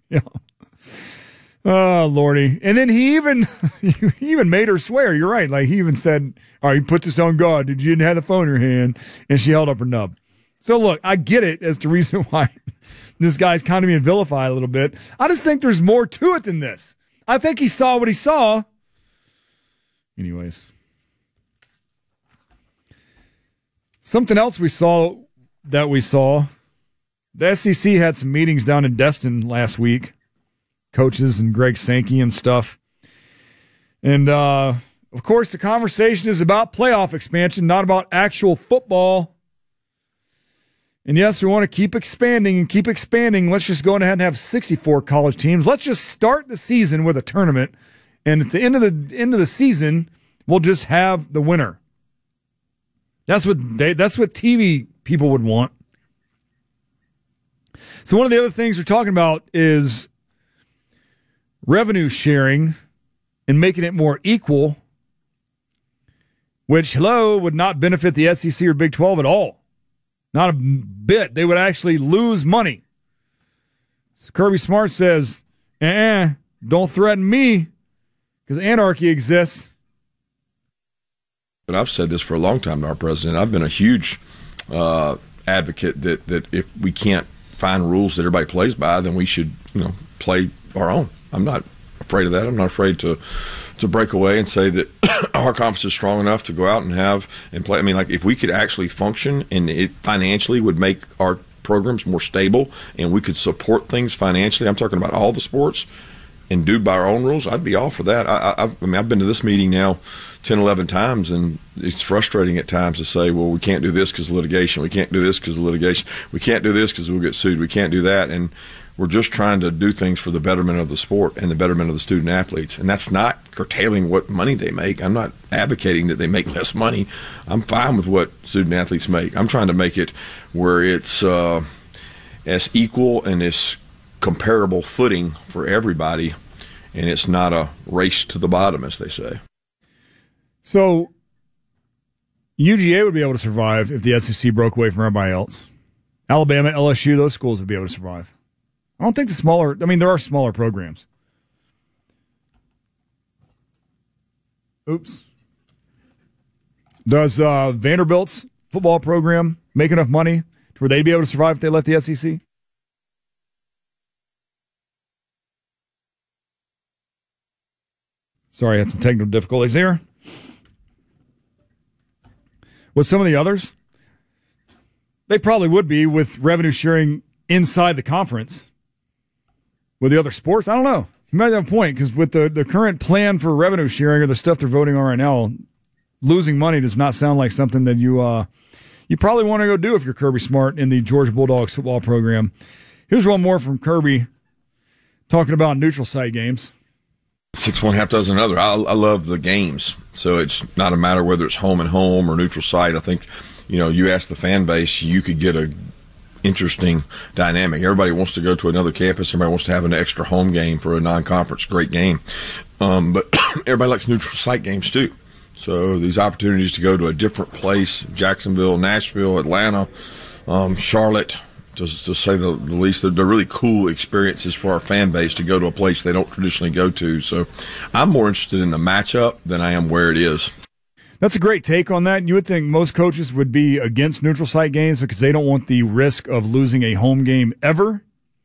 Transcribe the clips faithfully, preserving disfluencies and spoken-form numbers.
Yeah. Oh, Lordy. And then he even he even made her swear. You're right. Like, he even said, all right, you put this on God. Did you didn't have the phone in your hand? And she held up her nub. So, look, I get it as the reason why this guy's kind of being vilified a little bit. I just think there's more to it than this. I think he saw what he saw. Anyways. Something else we saw that we saw. The S E C had some meetings down in Destin last week. Coaches and Greg Sankey and stuff. And, uh, of course, the conversation is about playoff expansion, not about actual football. And, yes, we want to keep expanding and keep expanding. Let's just go ahead and have sixty-four college teams. Let's just start the season with a tournament. And at the end of the end of the season, we'll just have the winner. That's what they, that's what T V people would want. So one of the other things we're talking about is revenue sharing and making it more equal, which, hello, would not benefit the S E C or Big twelve at all. Not a bit. They would actually lose money. So Kirby Smart says, eh, don't threaten me because anarchy exists. But I've said this for a long time to our president. I've been a huge uh, advocate that, that if we can't find rules that everybody plays by, then we should, you know, play our own. I'm not afraid of that. I'm not afraid to to break away and say that our conference is strong enough to go out and have and play. I mean, like, if we could actually function and it financially would make our programs more stable and we could support things financially, I'm talking about all the sports, and do by our own rules, I'd be all for that. I, I, I mean, I've been to this meeting now ten, eleven times, and it's frustrating at times to say, well, we can't do this because of litigation. We can't do this because of litigation. We can't do this because we'll get sued. We can't do that. And we're just trying to do things for the betterment of the sport and the betterment of the student athletes. And that's not curtailing what money they make. I'm not advocating that they make less money. I'm fine with what student athletes make. I'm trying to make it where it's uh, as equal and as comparable footing for everybody, and it's not a race to the bottom, as they say. So U G A would be able to survive if the S E C broke away from everybody else. Alabama, L S U, those schools would be able to survive. I don't think the smaller, I mean, there are smaller programs. Oops. Does uh, Vanderbilt's football program make enough money to where they'd be able to survive if they left the S E C? Sorry, I had some technical difficulties here. With some of the others, they probably would be with revenue sharing inside the conference. With the other sports, I don't know. You might have a point, because with the, the current plan for revenue sharing or the stuff they're voting on right now, losing money does not sound like something that you uh, you probably want to go do if you're Kirby Smart in the Georgia Bulldogs football program. Here's one more from Kirby talking about neutral site games. Six one, half dozen another. I, I love the games, so it's not a matter whether it's home and home or neutral site. I think, you know, you ask the fan base, you could get a interesting dynamic. Everybody wants to go to another campus. Everybody wants to have an extra home game for a non-conference. Great game. Um, but everybody likes neutral site games too. So these opportunities to go to a different place, Jacksonville, Nashville, Atlanta, um, Charlotte, to, to say the, the least, they're, they're really cool experiences for our fan base to go to a place they don't traditionally go to. So I'm more interested in the matchup than I am where it is. That's a great take on that. You would think most coaches would be against neutral site games because they don't want the risk of losing a home game ever.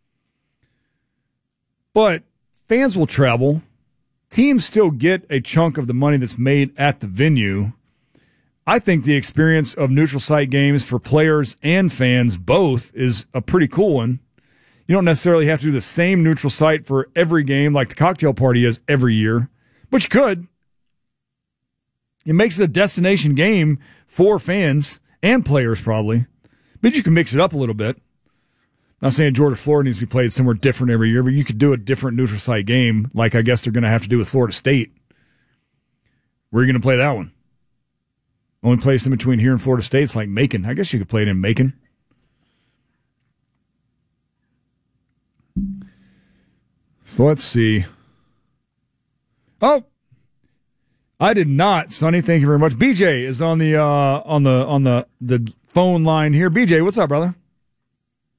But fans will travel. Teams still get a chunk of the money that's made at the venue. I think the experience of neutral site games for players and fans both is a pretty cool one. You don't necessarily have to do the same neutral site for every game like the cocktail party is every year, but you could. It makes it a destination game for fans and players probably, but you can mix it up a little bit. Not saying Georgia Florida needs to be played somewhere different every year, but you could do a different neutral site game like I guess they're going to have to do with Florida State. Where are you going to play that one? Only place in between here and Florida State is like Macon. I guess you could play it in Macon. So let's see. Oh, I did not, Sonny. Thank you very much. B J is on the uh, on the on the the phone line here. B J, what's up, brother?